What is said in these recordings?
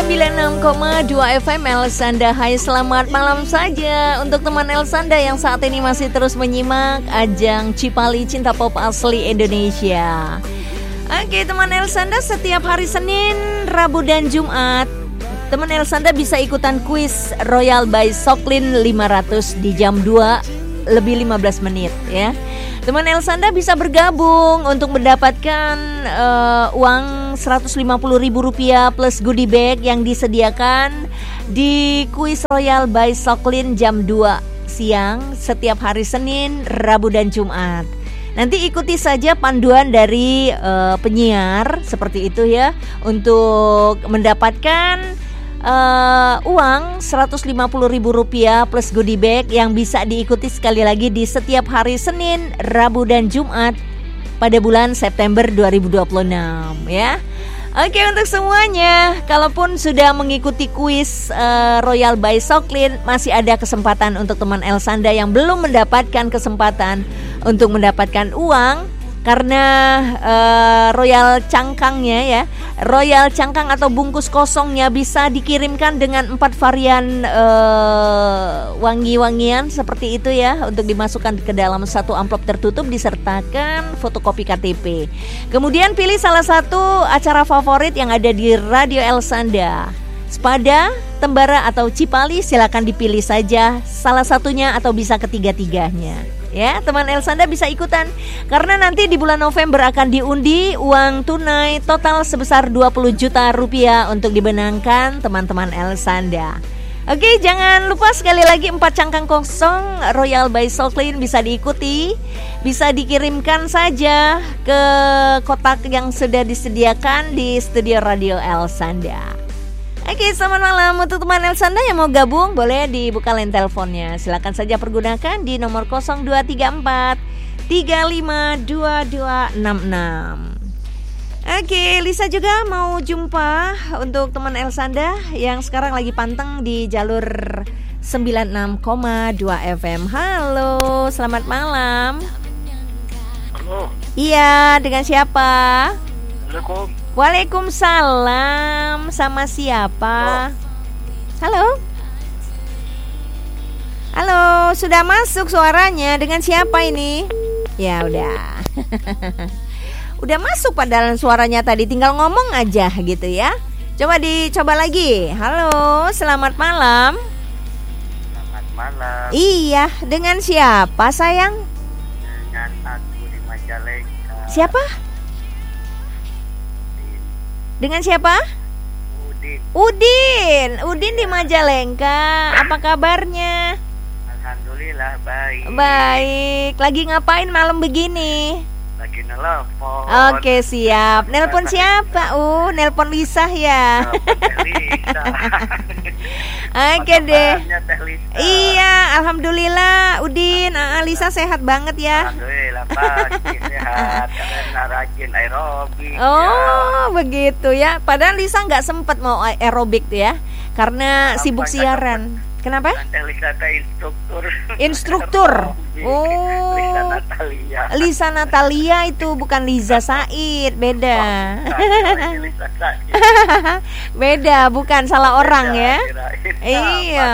96,2 FM Elsanda. Hai, selamat malam saja untuk teman Elsanda yang saat ini masih terus menyimak ajang Cipali Cinta Pop Asli Indonesia. Oke, teman Elsanda, setiap hari Senin, Rabu dan Jumat teman Elsanda bisa ikutan kuis Royal by Soklin 500 di jam 2 lebih 15 menit ya. Teman Elsanda bisa bergabung untuk mendapatkan uang Rp150.000 plus goodie bag yang disediakan di kuis Royal by Soklin jam 2 siang setiap hari Senin, Rabu dan Jumat. Nanti ikuti saja panduan dari penyiar seperti itu ya untuk mendapatkan uang Rp150.000 plus goodie bag yang bisa diikuti sekali lagi di setiap hari Senin, Rabu dan Jumat pada bulan September 2026 ya. Oke, untuk semuanya, kalaupun sudah mengikuti kuis Royal by Soklin, masih ada kesempatan untuk teman Elsanda yang belum mendapatkan kesempatan untuk mendapatkan uang. Karena Royal cangkangnya ya, Royal cangkang atau bungkus kosongnya bisa dikirimkan dengan 4 varian wangi-wangian seperti itu ya, untuk dimasukkan ke dalam satu amplop tertutup disertakan fotokopi KTP. Kemudian pilih salah satu acara favorit yang ada di Radio Elsanda. Spada, Tembara atau Cipali, silakan dipilih saja salah satunya atau bisa ketiga-tiganya. Ya, teman Elsanda bisa ikutan karena nanti di bulan November akan diundi uang tunai total sebesar Rp20 juta untuk dibenangkan teman-teman Elsanda. Oke, jangan lupa sekali lagi 4 cangkang kosong Royal by Soklin bisa diikuti, bisa dikirimkan saja ke kotak yang sudah disediakan di studio Radio Elsanda. Oke, selamat malam untuk teman Elsanda yang mau gabung, boleh dibuka line teleponnya. Silakan saja pergunakan di nomor 0234 352266. Oke, Lisa juga mau jumpa untuk teman Elsanda yang sekarang lagi panteng di jalur 96,2 FM. Halo, selamat malam. Halo. Iya, dengan siapa? Assalamualaikum. Waalaikumsalam. Sama siapa? Halo? Halo, sudah masuk suaranya. Dengan siapa ini? Ya udah. Udah masuk padahal suaranya tadi, tinggal ngomong aja gitu ya. Coba dicoba lagi. Halo, selamat malam. Selamat malam. Iya, dengan siapa sayang? Dengan aku di Majalengka. Siapa? Dengan siapa? Udin di Majalengka. Apa kabarnya? Alhamdulillah baik. Baik. Lagi ngapain malam begini? Lagi nelpon. Oke, siap. Nelpon siapa? Nelpon Lisa ya. Lisa. Oke deh. Lisa. Iya, alhamdulillah Udin, Lisa sehat banget ya. Alhamdulillah pasti sehat karena rajin aerobik. Oh, ya. Begitu ya. Padahal Lisa nggak sempat mau aerobik tuh ya, karena sibuk siaran. Kenapa? Lisa instruktur. Instruktur. Oh. Lisa Natalia itu bukan Liza Said, beda. Lisa Said. Beda, bukan salah orang ya. Iya.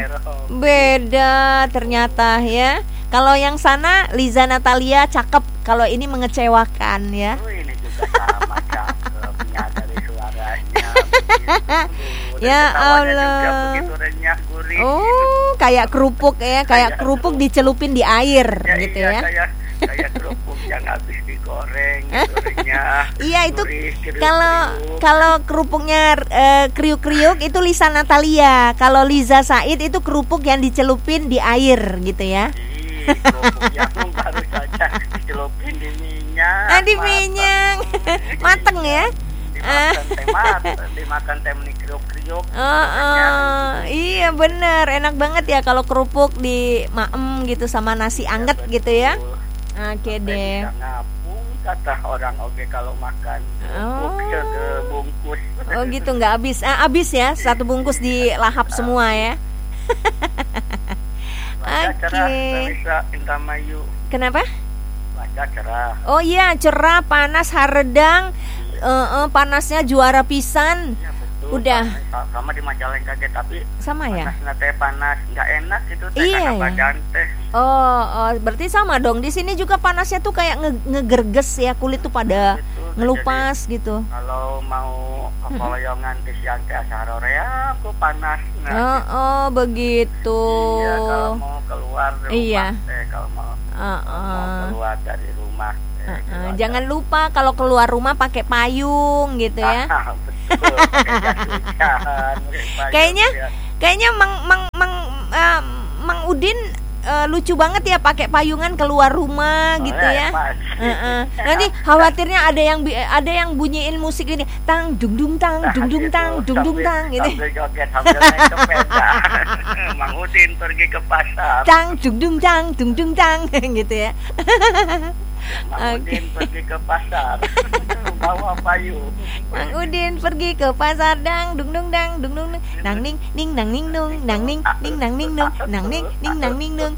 Beda ternyata ya. Kalau yang sana Liza Natalia cakep, kalau ini mengecewakan ya. Ini juga sama cakepnya dari suaranya. Ya Allah. Oh, kayak kerupuk ya, kayak kerupuk dicelupin di air gitu ya. Kayak kerupuk yang habis digoreng Iya, itu kalau kerupuknya kriuk-kriuk itu Lisa Natalia. Kalau Liza Said itu kerupuk yang dicelupin di air gitu ya. Kerupuk yang baru saja dicelupin di minyak. Di minyak. Mateng ya. Dimakan teh kriuk-kriuk. Iya bener, enak banget ya kalau kerupuk di maem gitu sama nasi anget gitu ya. Oke deh. Ngapung kata orang oke kalau makan kerupuk bungkus. Oh gitu, nggak habis. Habis ya, satu bungkus dilahap semua ya. Oke. Kenapa? Cuaca cerah. Oh iya, cerah, panas, haredang. Panasnya juara pisan. Udah. Sama di Majalengka gitu, tapi sama ya? Panasnya teh panas, nggak enak gitu teh Iya, karena ya? badan teh. Oh, berarti sama dong. Di sini juga panasnya tuh kayak ngegerges ya, kulit tuh pada Gitu. ngelupas gitu. Kalau mau ke Poloyongan di siang teh asarorea aku panas. Oh, begitu. Iya, kalau mau keluar rumah Iya. teh, kalau mau keluar dari rumah teh. Jangan lupa kalau keluar rumah pakai payung gitu ya. Betul, pakai jas hujan, pakai payung, ya. Kayaknya Mang Udin lucu banget ya pakai payungan keluar rumah gitu ya. Nanti khawatirnya ada yang bunyiin musik ini tang dung dung tang dung dung tang dung dung tang gitu. Sambil joget sambil naik sepeda. Mang Udin pergi ke pasar. Tang dung dung tang gitu ya. Mang Udin pergi ke pasar. Bawa payung. Mang Udin pergi ke pasar dang dung dung nang ning ning nang ning nung nang ning ning nang ning nung nang ning ning nang ning nung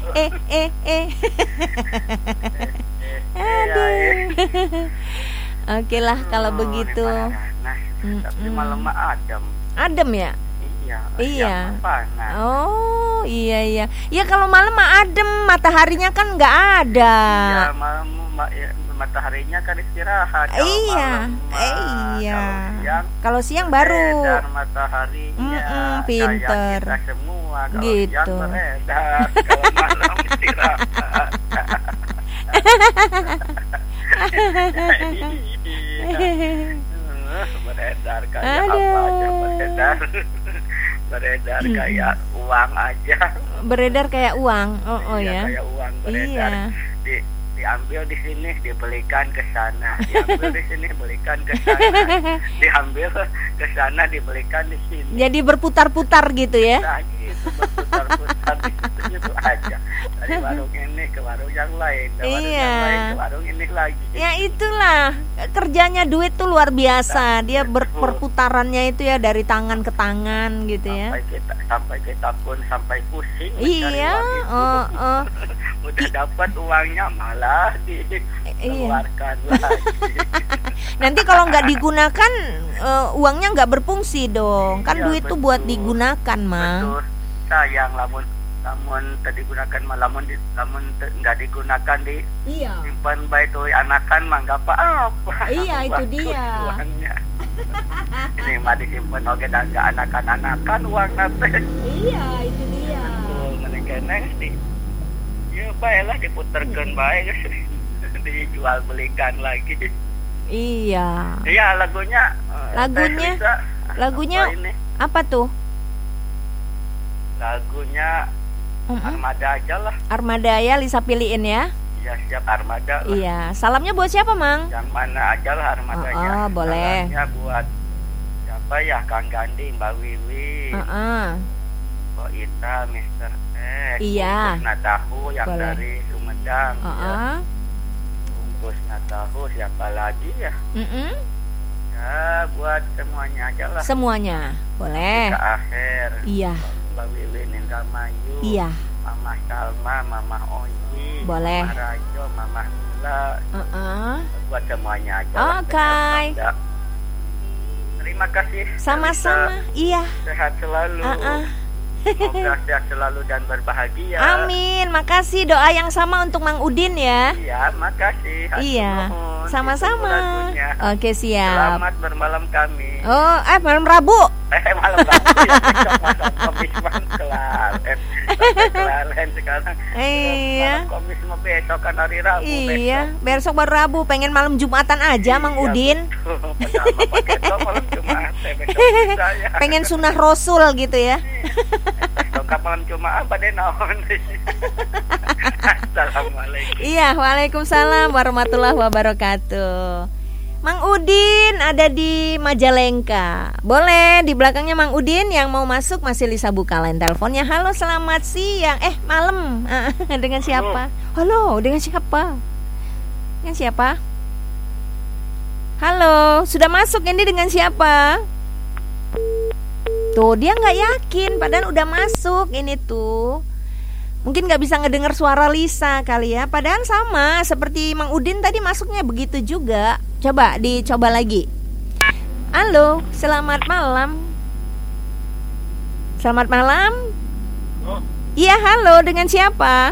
Aduh. Oke lah kalau begitu. Tapi malam adem. Adem ya? Iya. Panas. Oh iya. Ya kalau malam mah adem, mataharinya kan nggak ada. Ya malam mataharinya kan istirahat. Iya. Kalau siang baru. Beredar mataharinya. Pinter. Kayak kita semua. Kalau gitu. siang beredar, kalau malam istirahat. Beredar kayak apa aja beredar kayak uang aja. Beredar kayak uang. Ya. Kayak uang beredar. Iya. Diambil di sini dibelikan ke sana, diambil di sini belikan ke sana, diambil ke sana dibelikan di sini. Jadi berputar-putar gitu ya? Nah, gitu, berputar-putar gitu aja. Dari warung ini ke warung yang lain, dari warung yang lain ke warung ini lagi. Ya itulah kerjanya duit tuh luar biasa. Dia perputarannya itu ya dari tangan ke tangan gitu ya. Sampai kita pun sampai pusing. Iya. Udah dapat uangnya malah dikeluarkan lagi. Nanti kalau nggak digunakan uangnya nggak berfungsi dong. Kan duit tuh buat digunakan, Mang. Betul. Sayang lamun digunakan lamun nggak digunakan di simpan baik tuh anakan mah nggak apa-apa. Iya itu dia. Uangnya. Ini mah disimpan oke dan nggak anakan uang nate. Iya itu dia. Betul menengkeneng di. Ya baiklah diputerkan baik dijual belikan lagi. Iya. Iya lagunya apa tuh? Lagunya Armada aja lah. Armada ya, Lisa pilihin ya. Iya siap Armada lah. Iya. Salamnya buat siapa, Mang? Yang mana aja lah Armadanya. Boleh. Salamnya buat siapa ya, Kang Gandhi, Mbak Wiwi, Mbak Ita, Mr. X, iya. Bungkus Natahu yang boleh. Dari Sumedang. Ya. Bungkus Natahu siapa lagi ya? Ya buat semuanya aja lah. Semuanya boleh. Ke akhir. Iya. Mbak Wiwi Nindramayu. Iya. Mama Salma, Mama Oyi. Boleh. Mama Rajo, Mama Nila. Buat semuanya aja. Oke. Terima kasih. Sama-sama. Iya. Sehat selalu. Semoga sehat selalu dan berbahagia. Amin. Makasih doa yang sama untuk Mang Udin ya. Iya, makasih. Iya. Sama-sama. Oke, siap. Selamat bermalam kami. Oh, malam Rabu. Malam Rabu ya. Malam Kamis kelalen sekarang. Iya. Malam Kamis mah besok kan hari Rabu. Iya, besok baru Rabu. Pengen malam Jumatan aja, Mang Udin. Malam Jumat. Pengen sunah Rasul gitu ya. Besok malam Jumat apa deh naon. Assalamualaikum. Iya, waalaikumsalam warahmatullahi wabarakatuh. Mang Udin ada di Majalengka. Boleh di belakangnya Mang Udin yang mau masuk masih Lisa buka line teleponnya. Halo, selamat siang. Malam. Dengan siapa? Halo, dengan siapa? Dengan siapa? Halo, sudah masuk ini dengan siapa? Tuh, dia nggak yakin padahal udah masuk ini tuh. Mungkin gak bisa ngedengar suara Lisa kali ya. Padahal sama seperti Mang Udin tadi masuknya begitu juga. Coba dicoba lagi. Halo, selamat malam. Selamat malam. Iya, halo, dengan siapa?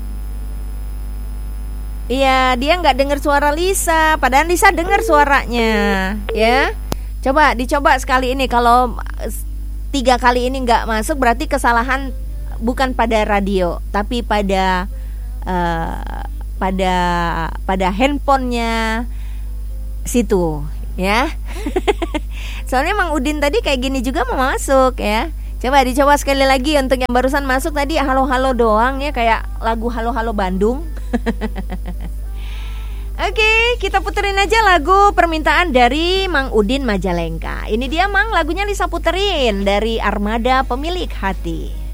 Iya, dia nggak dengar suara Lisa, padahal Lisa dengar suaranya, ya. Dicoba sekali ini. Kalau 3 kali ini nggak masuk, berarti kesalahan bukan pada radio, tapi pada handphonenya situ, ya. Soalnya Mang Udin tadi kayak gini juga mau masuk, ya. Dicoba sekali lagi. Untuk yang barusan masuk tadi halo-halo doang, ya, kayak lagu halo-halo Bandung. Oke, kita puterin aja lagu permintaan dari Mang Udin Majalengka. Ini dia Mang, lagunya Lisa puterin dari Armada Pemilik Hati.